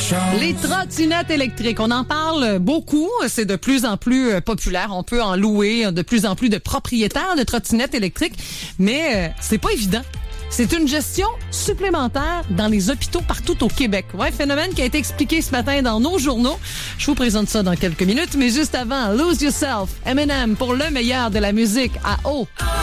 Les trottinettes électriques, on en parle beaucoup, c'est de plus en plus populaire, on peut en louer de plus en plus de propriétaires de trottinettes électriques, mais c'est pas évident. C'est une gestion supplémentaire dans les hôpitaux partout au Québec. Ouais, phénomène qui a été expliqué ce matin dans nos journaux. Je vous présente ça dans quelques minutes, mais juste avant, Lose Yourself, Eminem pour le meilleur de la musique à eau.